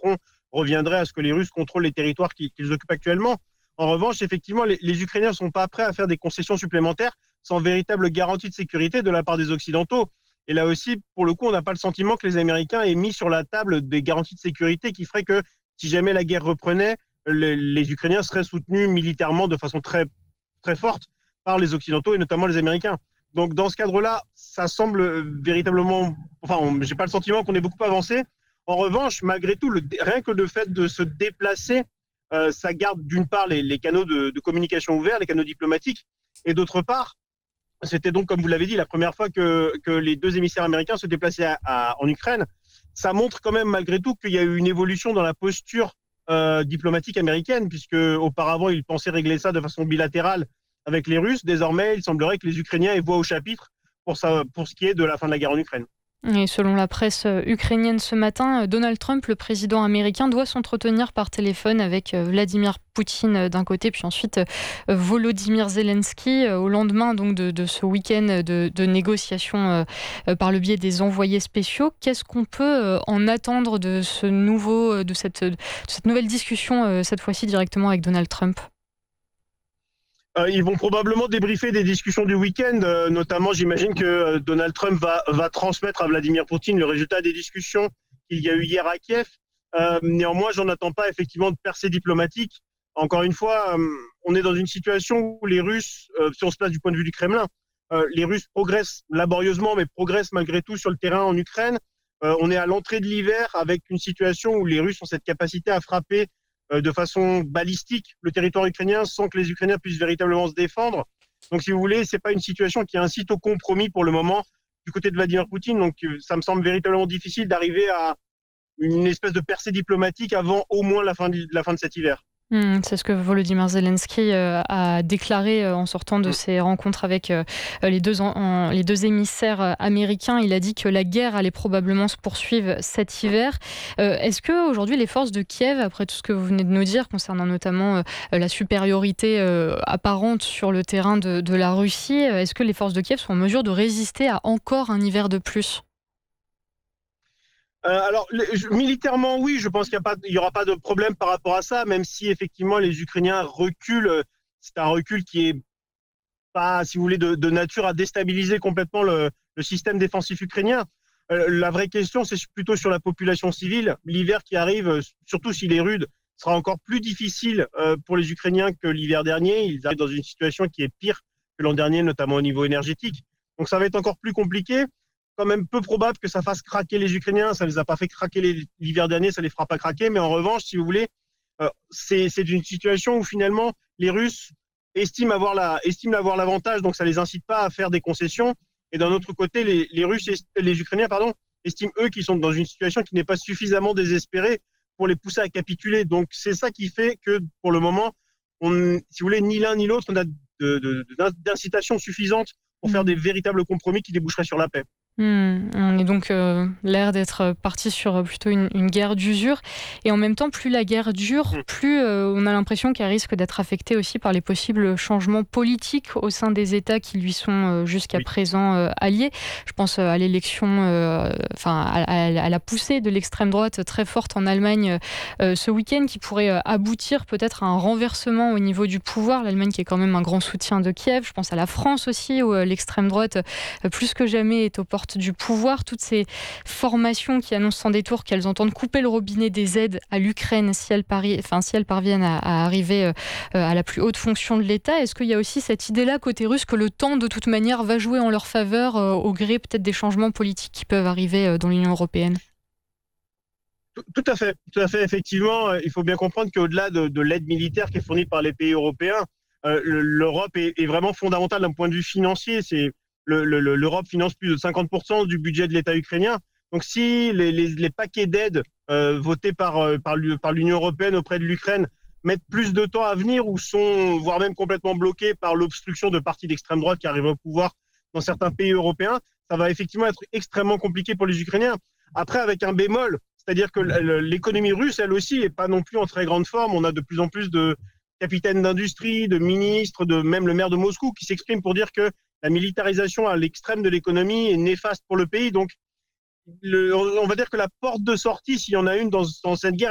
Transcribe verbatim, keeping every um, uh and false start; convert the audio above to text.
Macron reviendrait à ce que les Russes contrôlent les territoires qu'ils, qu'ils occupent actuellement. En revanche, effectivement, les, les Ukrainiens ne sont pas prêts à faire des concessions supplémentaires sans véritable garantie de sécurité de la part des Occidentaux. Et là aussi, pour le coup, on n'a pas le sentiment que les Américains aient mis sur la table des garanties de sécurité qui feraient que si jamais la guerre reprenait, les, les Ukrainiens seraient soutenus militairement de façon très, très forte par les Occidentaux et notamment les Américains. Donc dans ce cadre-là, ça semble véritablement... Enfin, on, j'ai pas le sentiment qu'on ait beaucoup avancé. En revanche, malgré tout, le, rien que le fait de se déplacer, euh, ça garde d'une part les, les canaux de, de communication ouverts, les canaux diplomatiques, et d'autre part, c'était donc, comme vous l'avez dit, la première fois que, que les deux émissaires américains se déplaçaient à, à, en Ukraine. Ça montre quand même, malgré tout, qu'il y a eu une évolution dans la posture euh, diplomatique américaine, puisque auparavant, ils pensaient régler ça de façon bilatérale avec les Russes. Désormais, il semblerait que les Ukrainiens aient voix au chapitre pour, ça, pour ce qui est de la fin de la guerre en Ukraine. Et selon la presse ukrainienne ce matin, Donald Trump, le président américain, doit s'entretenir par téléphone avec Vladimir Poutine d'un côté, puis ensuite Volodymyr Zelensky au lendemain donc de, de ce week-end de, de négociations par le biais des envoyés spéciaux. Qu'est-ce qu'on peut en attendre de ce nouveau, de cette, de cette nouvelle discussion cette fois-ci directement avec Donald Trump ? Euh, ils vont probablement débriefer des discussions du week-end, euh, notamment j'imagine que euh, Donald Trump va, va transmettre à Vladimir Poutine le résultat des discussions qu'il y a eu hier à Kiev. Euh, néanmoins, j'en attends pas effectivement de percée diplomatique. Encore une fois, euh, on est dans une situation où les Russes, euh, si on se place du point de vue du Kremlin, euh, les Russes progressent laborieusement, mais progressent malgré tout sur le terrain en Ukraine. Euh, on est à l'entrée de l'hiver avec une situation où les Russes ont cette capacité à frapper de façon balistique le territoire ukrainien sans que les Ukrainiens puissent véritablement se défendre. Donc, si vous voulez, c'est pas une situation qui incite au compromis pour le moment du côté de Vladimir Poutine. Donc, ça me semble véritablement difficile d'arriver à une espèce de percée diplomatique avant au moins la fin de, la fin de cet hiver. Mmh, c'est ce que Volodymyr Zelensky euh, a déclaré euh, en sortant de mmh. ses rencontres avec euh, les, deux en, en, les deux émissaires euh, américains. Il a dit que la guerre allait probablement se poursuivre cet hiver. Euh, est-ce que aujourd'hui les forces de Kiev, après tout ce que vous venez de nous dire concernant notamment euh, la supériorité euh, apparente sur le terrain de, de la Russie, est-ce que les forces de Kiev sont en mesure de résister à encore un hiver de plus ? Euh, alors, les, je, militairement, oui, je pense qu'il n'y aura pas de problème par rapport à ça, même si effectivement les Ukrainiens reculent. C'est un recul qui est pas, si vous voulez, de, de nature à déstabiliser complètement le, le système défensif ukrainien. Euh, la vraie question, c'est plutôt sur la population civile. L'hiver qui arrive, surtout s'il est rude, sera encore plus difficile euh, pour les Ukrainiens que l'hiver dernier. Ils arrivent dans une situation qui est pire que l'an dernier, notamment au niveau énergétique. Donc ça va être encore plus compliqué. Quand même peu probable que ça fasse craquer les Ukrainiens. Ça ne les a pas fait craquer les, l'hiver dernier, ça ne les fera pas craquer. Mais en revanche, si vous voulez, euh, c'est, c'est une situation où finalement les Russes estiment avoir, la, estiment avoir l'avantage, donc ça ne les incite pas à faire des concessions. Et d'un autre côté, les, les Russes, les Ukrainiens, pardon, estiment eux qu'ils sont dans une situation qui n'est pas suffisamment désespérée pour les pousser à capituler. Donc c'est ça qui fait que pour le moment, on, si vous voulez, ni l'un ni l'autre n'a de, de, de, d'incitation suffisante pour faire des véritables compromis qui déboucheraient sur la paix. Mmh, on est donc euh, l'air d'être parti sur plutôt une, une guerre d'usure. Et en même temps, plus la guerre dure, plus euh, on a l'impression qu'elle risque d'être affectée aussi par les possibles changements politiques au sein des États qui lui sont euh, jusqu'à oui. présent euh, alliés. Je pense euh, à l'élection, euh, enfin à, à, à la poussée de l'extrême droite très forte en Allemagne euh, ce week-end qui pourrait euh, aboutir peut-être à un renversement au niveau du pouvoir. L'Allemagne qui est quand même un grand soutien de Kiev. Je pense à la France aussi où euh, l'extrême droite euh, plus que jamais est au porte du pouvoir, toutes ces formations qui annoncent sans détour qu'elles entendent couper le robinet des aides à l'Ukraine si elles, pari... enfin, si elles parviennent à, à arriver euh, à la plus haute fonction de l'État. Est-ce qu'il y a aussi cette idée-là côté russe que le temps de toute manière va jouer en leur faveur euh, au gré peut-être des changements politiques qui peuvent arriver euh, dans l'Union européenne ? Tout à fait, tout à fait. Effectivement, il faut bien comprendre qu'au-delà de, de l'aide militaire qui est fournie par les pays européens, euh, l'Europe est, est vraiment fondamentale d'un point de vue financier. C'est Le, le, L'Europe finance plus de cinquante pour cent du budget de l'État ukrainien. Donc si les, les, les paquets d'aide euh, votés par, par, par l'Union européenne auprès de l'Ukraine mettent plus de temps à venir ou sont voire même complètement bloqués par l'obstruction de partis d'extrême droite qui arrivent au pouvoir dans certains pays européens, ça va effectivement être extrêmement compliqué pour les Ukrainiens. Après, avec un bémol, c'est-à-dire que l'économie russe, elle aussi, n'est pas non plus en très grande forme. On a de plus en plus de capitaines d'industrie, de ministres, de même le maire de Moscou qui s'exprime pour dire que la militarisation à l'extrême de l'économie est néfaste pour le pays. Donc, le, on va dire que la porte de sortie, s'il y en a une dans, dans cette guerre,